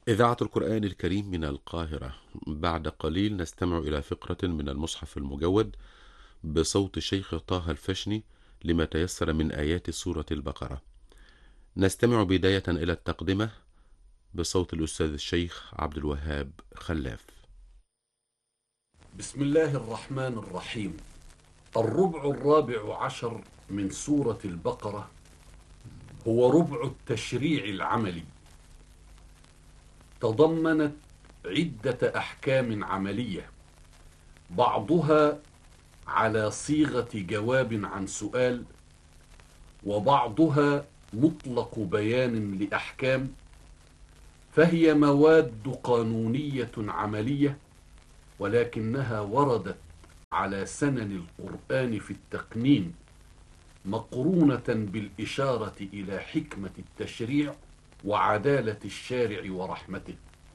إذاعة القرآن الكريم من القاهرة. بعد قليل نستمع إلى فقرة من المصحف المجود بصوت الشيخ طه الفشني لما تيسر من آيات سورة البقرة. نستمع بداية إلى التقدمة بصوت الأستاذ الشيخ عبد الوهاب خلاف. بسم الله الرحمن الرحيم. الربع الرابع عشر من سورة البقرة هو ربع التشريع العملي، تضمنت عدة أحكام عملية، بعضها على صيغة جواب عن سؤال، وبعضها مطلق بيان لأحكام، فهي مواد قانونية عملية، ولكنها وردت على سنن القرآن في التقنين، مقرونة بالإشارة إلى حكمة التشريع وعدالة الشارع ورحمته.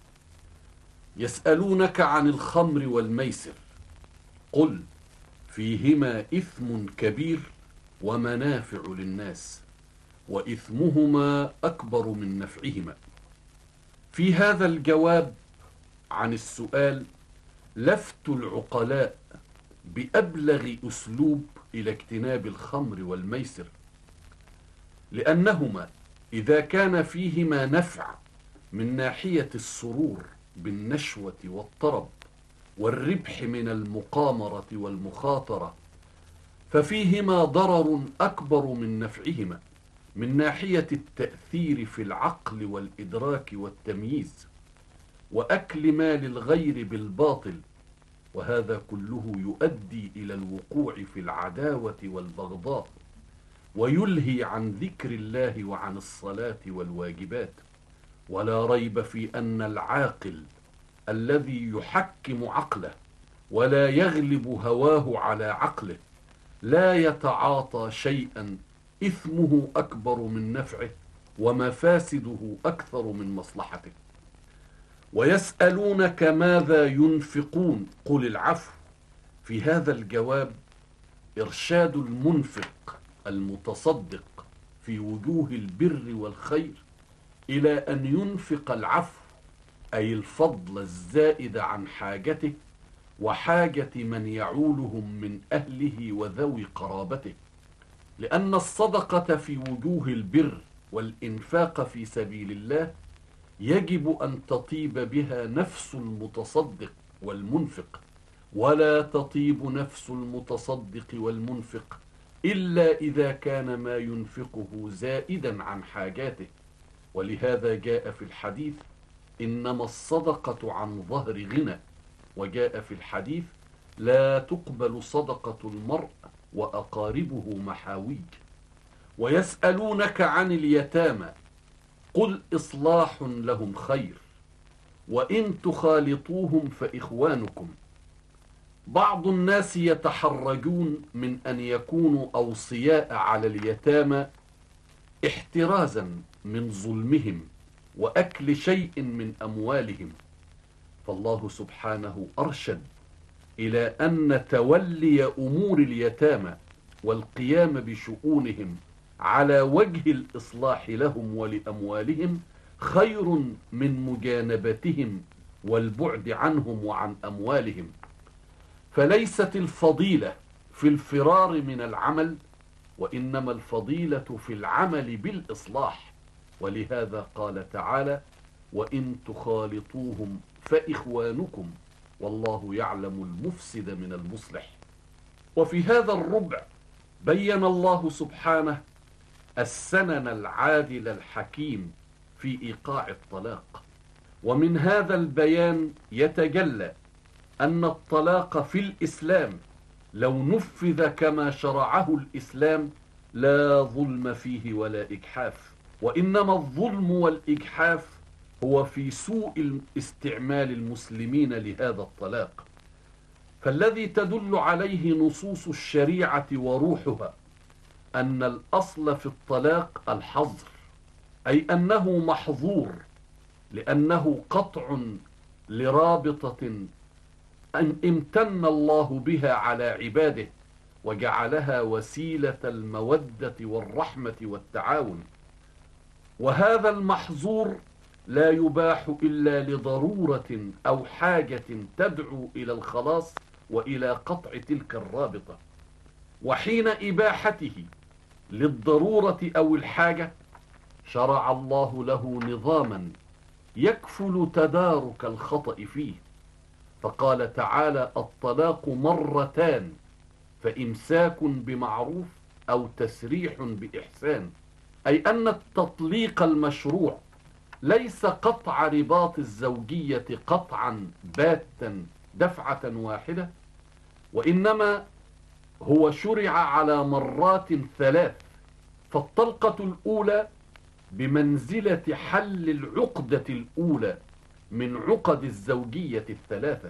يسألونك عن الخمر والميسر، قل فيهما إثم كبير ومنافع للناس وإثمهما أكبر من نفعهما. في هذا الجواب عن السؤال لفت العقلاء بأبلغ أسلوب إلى اجتناب الخمر والميسر، لأنهما إذا كان فيهما نفع من ناحية السرور بالنشوة والطرب والربح من المقامرة والمخاطرة، ففيهما ضرر أكبر من نفعهما من ناحية التأثير في العقل والإدراك والتمييز وأكل مال الغير بالباطل، وهذا كله يؤدي إلى الوقوع في العداوة والبغضاء، ويلهي عن ذكر الله وعن الصلاة والواجبات. ولا ريب في أن العاقل الذي يحكم عقله ولا يغلب هواه على عقله لا يتعاطى شيئا إثمه أكبر من نفعه ومفاسده أكثر من مصلحته. ويسألونك ماذا ينفقون، قل العفو. في هذا الجواب إرشاد المنفق المتصدق في وجوه البر والخير إلى أن ينفق العفو، أي الفضل الزائد عن حاجته وحاجة من يعولهم من أهله وذوي قرابته، لأن الصدقة في وجوه البر والإنفاق في سبيل الله يجب أن تطيب بها نفس المتصدق والمنفق، ولا تطيب نفس المتصدق والمنفق إلا إذا كان ما ينفقه زائدا عن حاجاته. ولهذا جاء في الحديث إنما الصدقة عن ظهر غنى، وجاء في الحديث لا تقبل صدقة المرء وأقاربه محاويج. ويسألونك عن اليتامى، قل إصلاح لهم خير وإن تخالطوهم فإخوانكم. بعض الناس يتحرجون من أن يكونوا أوصياء على اليتامى احترازا من ظلمهم وأكل شيء من أموالهم، فالله سبحانه أرشد إلى أن تولي أمور اليتامى والقيام بشؤونهم على وجه الإصلاح لهم ولأموالهم خير من مجانبتهم والبعد عنهم وعن أموالهم. فليست الفضيلة في الفرار من العمل، وإنما الفضيلة في العمل بالإصلاح. ولهذا قال تعالى وإن تخالطوهم فإخوانكم والله يعلم المفسد من المصلح. وفي هذا الربع بين الله سبحانه السنن العادل الحكيم في إيقاع الطلاق، ومن هذا البيان يتجلى أن الطلاق في الإسلام لو نفذ كما شرعه الإسلام لا ظلم فيه ولا إجحاف، وإنما الظلم والإجحاف هو في سوء استعمال المسلمين لهذا الطلاق. فالذي تدل عليه نصوص الشريعة وروحها أن الأصل في الطلاق الحظر، أي أنه محظور، لأنه قطع لرابطة أن امتن الله بها على عباده وجعلها وسيلة المودة والرحمة والتعاون. وهذا المحظور لا يباح إلا لضرورة أو حاجة تدعو إلى الخلاص وإلى قطع تلك الرابطة. وحين إباحته للضرورة أو الحاجة شرع الله له نظاما يكفل تدارك الخطأ فيه، فقال تعالى: الطلاق مرتان فإمساك بمعروف أو تسريح بإحسان، أي أن التطليق المشروع ليس قطع رباط الزوجية قطعا باتا دفعة واحدة، وإنما هو شرع على مرات ثلاث. فالطلقة الأولى بمنزلة حل العقدة الأولى من عقد الزوجية الثلاثة،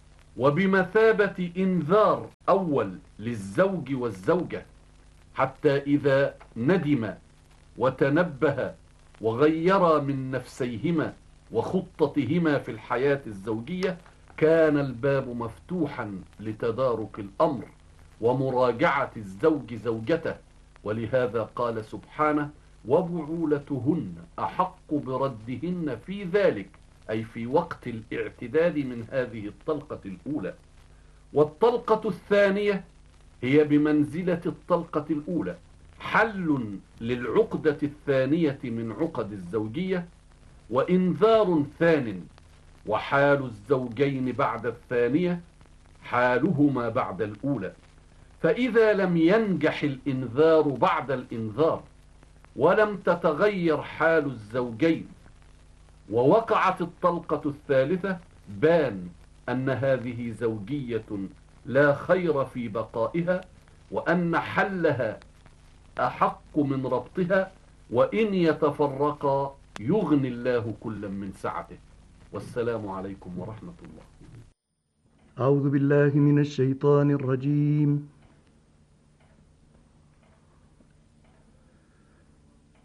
وبمثابة إنذار أول للزوج والزوجة، حتى إذا ندم وتنبه وغيرا من نفسيهما وخطتهما في الحياة الزوجية كان الباب مفتوحا لتدارك الأمر ومراجعة الزوج زوجته. ولهذا قال سبحانه: وبعولتهن أحق بردهن في ذلك، أي في وقت الاعتداد من هذه الطلقة الأولى. والطلقة الثانية هي بمنزلة الطلقة الأولى، حل للعقدة الثانية من عقد الزوجية وإنذار ثان، وحال الزوجين بعد الثانية حالهما بعد الأولى. فإذا لم ينجح الإنذار بعد الإنذار ولم تتغير حال الزوجين ووقعت الطلقة الثالثة بان أن هذه زوجية لا خير في بقائها، وأن حلها أحق من ربطها، وإن يتفرقا يغني الله كلا من سعته. والسلام عليكم ورحمة الله. أعوذ بالله من الشيطان الرجيم.